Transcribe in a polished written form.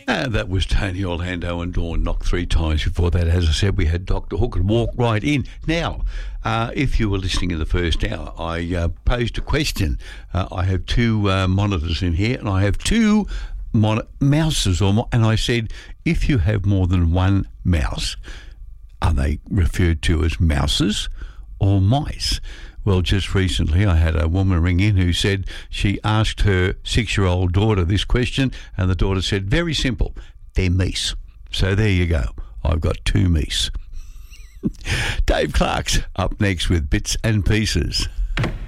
And that was Tony Orlando and Dawn Knock 3 times. Before that, as I said, we had Dr. Hook and walk right in. Now, if you were listening in the first hour, I posed a question. I have 2 monitors in here, and I have 2 mouses, and I said, if you have more than one mouse, are they referred to as mouses or mice? Well, just recently I had a woman ring in who said she asked her 6-year-old daughter this question, and the daughter said, very simple, they're meese. So there you go. I've got 2 meese. Dave Clark's up next with Bits and Pieces.